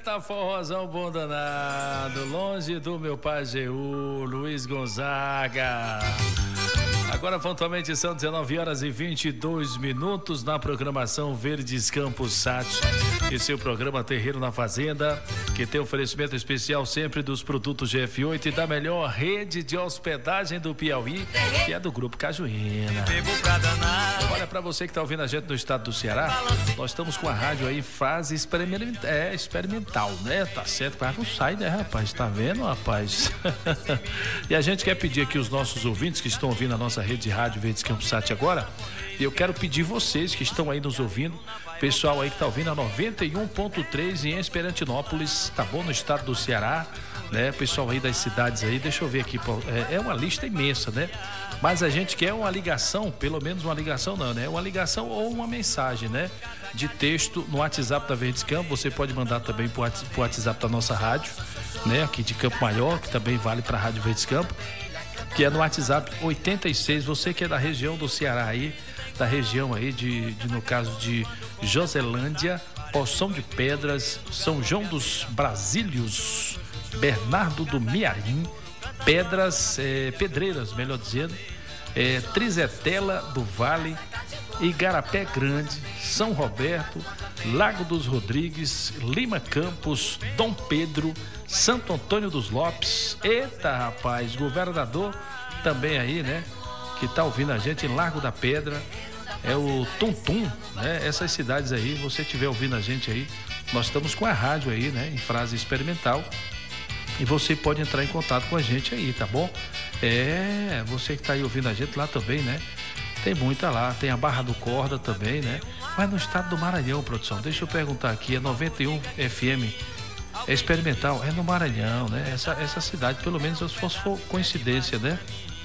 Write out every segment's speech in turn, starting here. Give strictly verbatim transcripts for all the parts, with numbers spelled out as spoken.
Eita, forrozão bom danado, longe do meu pajeú, Luiz Gonzaga. Agora pontualmente são dezenove horas e vinte e dois minutos na programação Verdes Campos Sat. Esse é o programa Terreiro na Fazenda, que tem oferecimento especial sempre dos produtos G F oito e da melhor rede de hospedagem do Piauí, que é do Grupo Cajuína. Olha, para você que está ouvindo a gente no estado do Ceará, nós estamos com a rádio aí fase experimental, é, experimental, né? Tá certo, mas não sai, né, rapaz? Tá vendo, rapaz? E a gente quer pedir aqui os nossos ouvintes que estão ouvindo a nossa rede de rádio Verdes Campos Sat agora, e eu quero pedir vocês que estão aí nos ouvindo, pessoal aí que tá ouvindo a noventa e um ponto três em Esperantinópolis, tá bom? No estado do Ceará, né? Pessoal aí das cidades aí, deixa eu ver aqui, é, é uma lista imensa, né? Mas a gente quer uma ligação, pelo menos uma ligação não, né? Uma ligação ou uma mensagem, né? De texto no WhatsApp da Verdes Campos. Você pode mandar também pro WhatsApp da nossa rádio, né? Aqui de Campo Maior, que também vale para a Rádio Verdes Campos, que é no WhatsApp oitenta e seis. Você que é da região do Ceará aí, da região aí de, de no caso de Joselândia, Poção de Pedras, São João dos Brasílios, Bernardo do Miarim, Pedras, é, Pedreiras, melhor dizendo, é, Trizetela do Vale, Igarapé Grande, São Roberto, Lago dos Rodrigues, Lima Campos, Dom Pedro, Santo Antônio dos Lopes. Eita, rapaz, governador também aí, né? Que tá ouvindo a gente em Largo da Pedra, é o Tum Tum, né? Essas cidades aí, você estiver ouvindo a gente aí, nós estamos com a rádio aí, né? Em fase experimental. E você pode entrar em contato com a gente aí, tá bom? É, você que tá aí ouvindo a gente lá também, né? Tem muita lá, tem a Barra do Corda também, né? Mas no estado do Maranhão, produção, deixa eu perguntar aqui, é noventa e um F M, é experimental, é no Maranhão, né? Essa, essa cidade, pelo menos se fosse coincidência, né?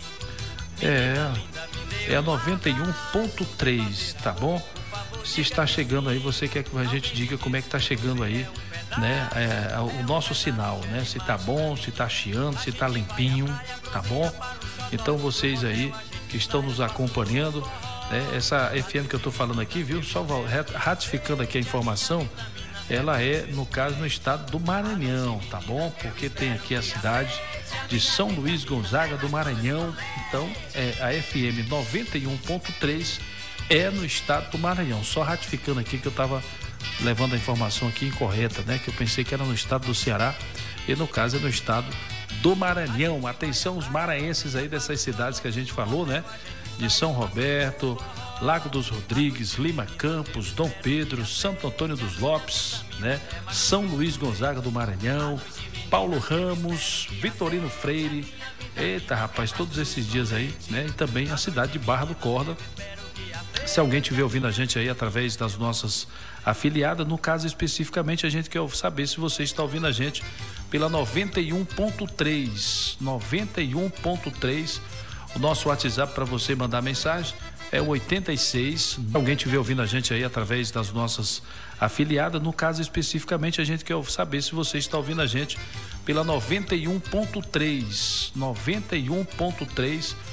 É, é a noventa e um ponto três, tá bom? Se está chegando aí, você quer que a gente diga como é que tá chegando aí, né? É, o nosso sinal, né? Se tá bom, se tá chiando, se tá limpinho, tá bom? Então vocês aí que estão nos acompanhando, né? Essa F M que eu tô falando aqui, viu? Só ratificando aqui a informação, ela é, no caso, no estado do Maranhão, tá bom? Porque tem aqui a cidade de São Luís Gonzaga do Maranhão. Então, é, a F M noventa e um ponto três é no estado do Maranhão. Só ratificando aqui que eu tava levando a informação aqui incorreta, né? Que eu pensei que era no estado do Ceará e no caso é no estado do Maranhão. Atenção os maranhenses aí dessas cidades que a gente falou, né? De São Roberto, Lago dos Rodrigues, Lima Campos, Dom Pedro, Santo Antônio dos Lopes, né? São Luís Gonzaga do Maranhão, Paulo Ramos, Vitorino Freire. Eita, rapaz, todos esses dias aí, né? E também a cidade de Barra do Corda. Se alguém estiver ouvindo a gente aí através das nossas afiliadas, no caso especificamente a gente quer saber se você está ouvindo a gente pela noventa e um ponto três, noventa e um ponto três. O nosso WhatsApp para você mandar mensagem é o oitenta e seis. Se alguém estiver ouvindo a gente aí através das nossas afiliadas, no caso especificamente a gente quer saber se você está ouvindo a gente pela noventa e um ponto três, noventa e um ponto três.